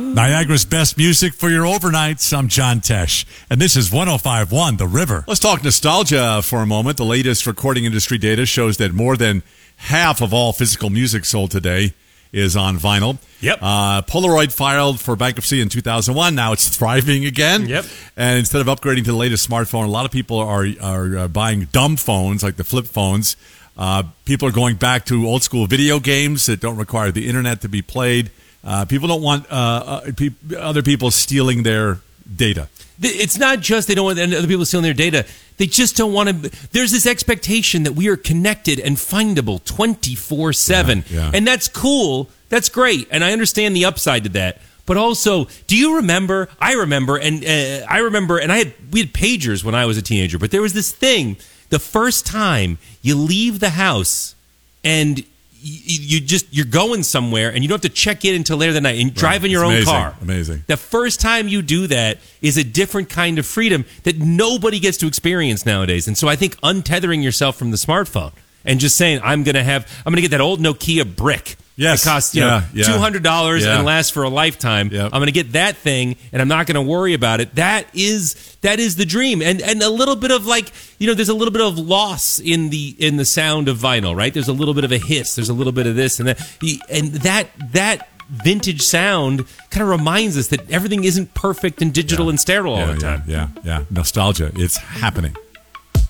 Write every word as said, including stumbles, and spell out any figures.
Niagara's best music for your overnights. I'm John Tesh, and this is one oh five point one The River. Let's talk nostalgia for a moment. The latest recording industry data shows that more than half of all physical music sold today is on vinyl. Yep. Uh, Polaroid filed for bankruptcy in two thousand one. Now it's thriving again. Yep. And instead of upgrading to the latest smartphone, a lot of people are are uh, buying dumb phones like the flip phones. Uh, people are going back to old school video games that don't require the internet to be played. Uh, people don't want uh, uh, pe- other people stealing their data. It's not just they don't want other people stealing their data. They just don't want to. There's this expectation that we are connected and findable twenty-four seven. Yeah, yeah. And that's cool. That's great. And I understand the upside to that. But also, do you remember? I remember, and uh, I remember, and I had we had pagers when I was a teenager. But there was this thing: the first time you leave the house, and you, you just you're going somewhere, and you don't have to check in until later that night, and driving your It's own amazing. car. Amazing. The first time you do that is a different kind of freedom that nobody gets to experience nowadays. And so I think untethering yourself from the smartphone and just saying, I'm going to have, I'm going to get that old Nokia brick. Yes. It costs, you Yeah, know, yeah. two hundred dollars Yeah. and lasts for a lifetime. Yep. I'm going to get that thing and I'm not going to worry about it. That is, that is the dream. And, and a little bit of like, you know, there's a little bit of loss in the, in the sound of vinyl, right? There's a little bit of a hiss. There's a little bit of this and that. And that, that, vintage sound kind of reminds us that everything isn't perfect and digital Yeah. and sterile all yeah, the time. Yeah, yeah, yeah. Nostalgia. It's happening.